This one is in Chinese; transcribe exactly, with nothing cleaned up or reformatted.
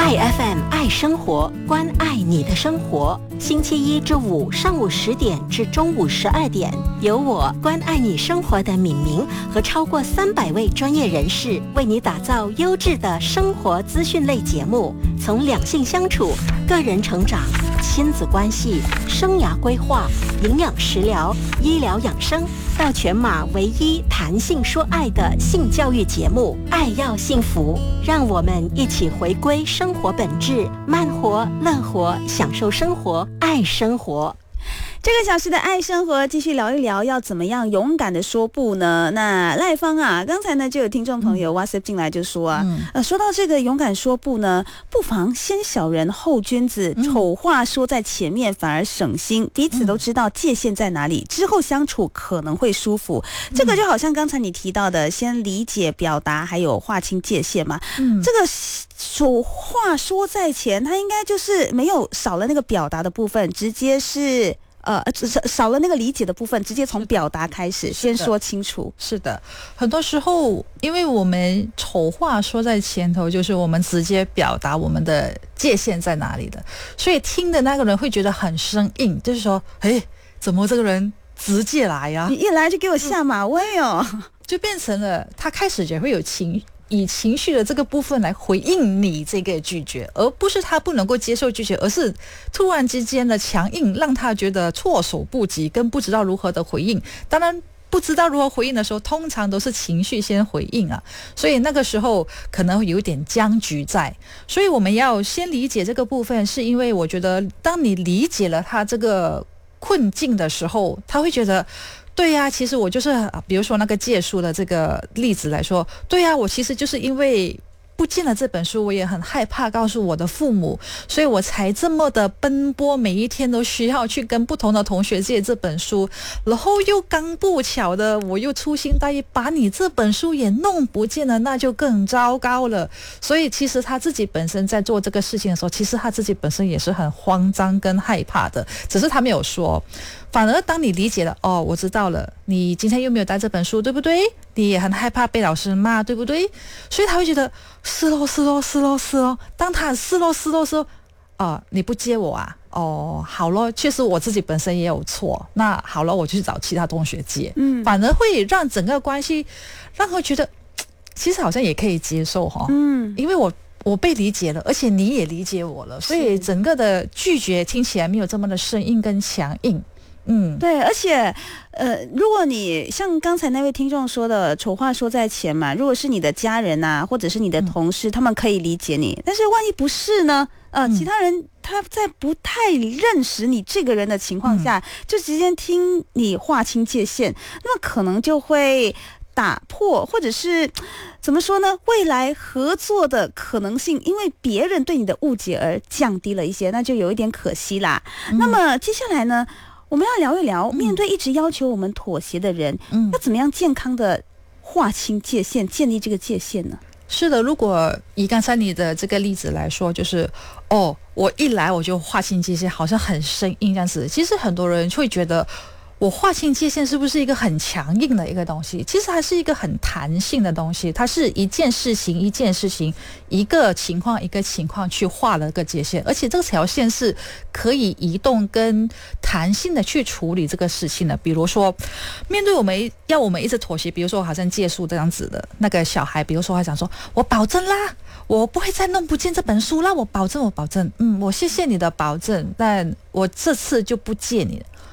爱 F M 爱生活，关爱你的生活。星期一至五上午十点至中午十二点，由我关爱你生活的敏明和超过三百位专业人士为你打造优质的生活资讯类节目，从两性相处、个人成长、亲子关系、生涯规划、营养食疗、医疗养生，到全马唯一谈性说爱的性教育节目《爱要幸福》，让我们一起回归生活本质，慢活、乐活，享受生活，爱生活。 这个小时的爱生活继续聊一聊，要怎么样勇敢的说不呢？那赖芳啊，刚才呢就有听众朋友 WhatsApp 进来就说啊，嗯、呃，说到这个勇敢说不呢，不妨先小人后君子，嗯、丑话说在前面反而省心，彼此都知道界限在哪里，之后相处可能会舒服。嗯、这个就好像刚才你提到的，先理解、表达，还有划清界限嘛。嗯，这个丑话说在前，它应该就是没有少了那个表达的部分，直接是。呃，少了那个理解的部分，直接从表达开始，先说清楚。 是的，很多时候，因为我们丑话说在前头，就是我们直接表达我们的界限在哪里的，所以听的那个人会觉得很生硬，就是说，哎，怎么这个人直接来呀、啊？ 你一来就给我下马威哦， 就变成了他开始也会有情。以情绪的这个部分来回应你这个拒绝，而不是他不能够接受拒绝，而是突然之间的强硬让他觉得措手不及跟不知道如何的回应。当然不知道如何回应的时候，通常都是情绪先回应啊，所以那个时候可能有一点僵局在。所以我们要先理解这个部分，是因为我觉得当你理解了他这个困境的时候，他会觉得对呀、啊，其实我就是，比如说那个借书的这个例子来说，对呀、啊，我其实就是因为不见了这本书，我也很害怕告诉我的父母，所以我才这么的奔波，每一天都需要去跟不同的同学借这本书，然后又刚不巧的，我又粗心大意把你这本书也弄不见了，那就更糟糕了。所以其实他自己本身在做这个事情的时候，其实他自己本身也是很慌张跟害怕的，只是他没有说。反而当你理解了，哦，我知道了，你今天又没有带这本书，对不对？你也很害怕被老师骂，对不对？所以他会觉得是咯是咯是咯是咯。当他是咯是咯是咯，哦，你不接我啊？哦，好咯，确实我自己本身也有错。那好了，我就去找其他同学借。嗯，反而会让整个关系让他觉得，其实好像也可以接受哈。嗯，因为我。我被理解了，而且你也理解我了，所以整个的拒绝听起来没有这么的生硬跟强硬。嗯， 对，而且，呃，如果你像刚才那位听众说的，丑话说在前嘛，如果是你的家人啊，或者是你的同事，嗯、他们可以理解你，但是万一不是呢？呃，嗯、其他人他在不太认识你这个人的情况下，嗯、就直接听你划清界限，那么可能就会打破，或者是怎么说呢？未来合作的可能性，因为别人对你的误解而降低了一些，那就有一点可惜啦。嗯、那么接下来呢，我们要聊一聊，面对一直要求我们妥协的人，嗯、要怎么样健康的划清界限，建立这个界限呢？ 是的，如果以刚才你的这个例子来说，就是哦，我一来我就划清界限，好像很生硬这样子。其实很多人会觉得，我划清界限是不是一个很强硬的一个东西？其实还是一个很弹性的东西，它是一件事情一件事情，一个情况一个情况去画了个界限，而且这条线是可以移动跟弹性的去处理这个事情的。比如说，面对我们要我们一直妥协，比如说好像借书这样子的那个小孩，比如说他想说，我保证啦，我不会再弄不见这本书啦，我保证，我保证，嗯，我谢谢你的保证，但我这次就不借你了。